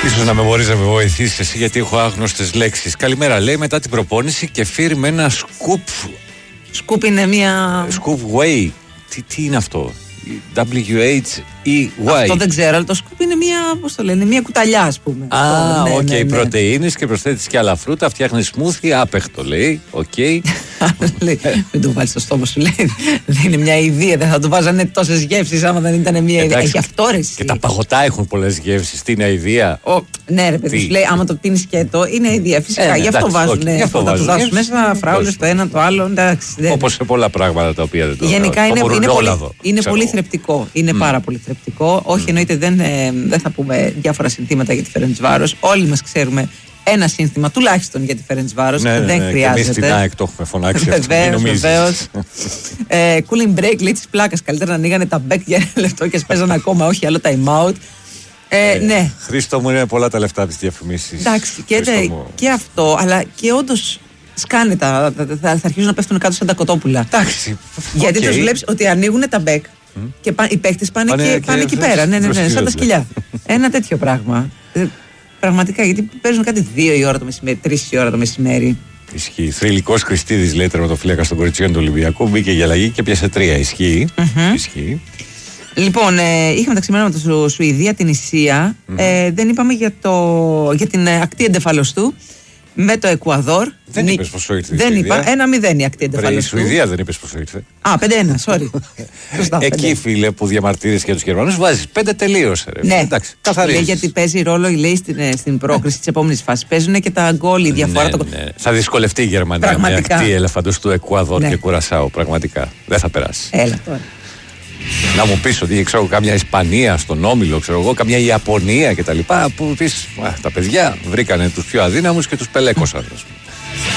Ίσως να με μπορείς να με βοηθήσεις εσύ, γιατί έχω άγνωστες λέξεις. Καλημέρα, λέει, μετά την προπόνηση κεφίρι με ένα σκουπ. Σκουπ είναι μια. Σκουπ whey. Τι είναι αυτό? W-H-E-Y. Αυτό δεν ξέρω, αλλά το σκουπ είναι μια, πώς το λένε, μια κουταλιά, ας πούμε. Οκ, πρωτεΐνες και προσθέτεις και άλλα φρούτα, φτιάχνεις smoothie, άπεχτο, λέει. Οκ. Μην το βάλεις στο στόμα σου, λέει. Δεν είναι μια ιδέα, δεν θα του βάζανε τόσες γεύσεις άμα δεν ήταν μια ιδέα. Έχει αυτό, ρε, εσύ. Και τα παγωτά έχουν πολλές γεύσεις. Τι είναι αηδία? Ναι, ρε παιδί, σου λέει, άμα το πίνεις σκέτο, είναι ιδέα. Φυσικά, γι' αυτό βάζουν. Θα του δώσουν μέσα φράουλες το ένα, το άλλο. Όπως σε πολλά πράγματα τα οποία δεν το. Γενικά είναι πολύ θρεπτικό. Είναι πάρα πολύ θρεπτικό. Όχι, εννοείται δεν θα πούμε διάφορα συνθήματα για τη Φερεντσβάρος. Όλοι μας ξέρουμε ένα σύνθημα τουλάχιστον για τη Φερεντσβάρος. Δεν χρειάζεται. Και εμείς στην ΑΕΚ το έχουμε φωνάξει. Βεβαίως. Cooling break, λέει της πλάκας. Καλύτερα να ανοίγανε τα μπέκ για ένα λεπτό και παίζανε ακόμα, όχι άλλο time out. Ναι. Χρήστο μου, είναι πολλά τα λεφτά από τις διαφημίσεις. Εντάξει, και αυτό, αλλά και όντως σκάνε θα αρχίσουν να πέφτουν κάτω σαν τα κοτόπουλα. Εντάξει. Γιατί τους βλέπεις ότι ανοίγουν τα μπέκ και οι παίκτες πάνε εκεί πέρα. Ναι, σαν τα σκυλιά. Ένα τέτοιο πράγμα. Πραγματικά, γιατί παίζουν κάτι 2 η ώρα το μεσημέρι, 3 η ώρα το μεσημέρι. Ισχύει. Θρυλικός Χριστίδης, λέει, τερματοφύλακας των κοριτσιών του Ολυμπιακού. Μπήκε για αλλαγή και πιάσε 3. Ισχύει. Λοιπόν, είχαμε τα ξημέρα με το Σουηδία, την Ισία. Δεν είπαμε για την ακτή εγκεφαλοστού με το Εκουαδόρ. Δεν είπες πόσο ήρθε? Δεν είπα. 1-0 η ακτή εγκεφαλοστού. Η Σουηδία δεν είπες πόσο ήρθε. 5-1, sorry. Εκεί, φίλε, που διαμαρτύρεσαι για τους Γερμανούς, βάζεις 5, τελείωσε. Ναι, εντάξει, καθαρίζεις. Λέει, γιατί παίζει ρόλο, λέει, στην πρόκριση της επόμενης φάσης. Παίζουν και τα γκολ, η διαφορά. Ναι. Θα δυσκολευτεί η Γερμανία με ακτή ελεφαντοστού Εκουαδόρ και Κουρασάου. Πραγματικά δεν θα περάσει. Έλα τώρα. Να μου πεις ότι ξέρω καμιά Ισπανία στον Όμιλο, ξέρω εγώ, καμιά Ιαπωνία κτλ. Που πεις, τα παιδιά βρήκανε τους πιο αδύναμους και τους πελέκωσαν.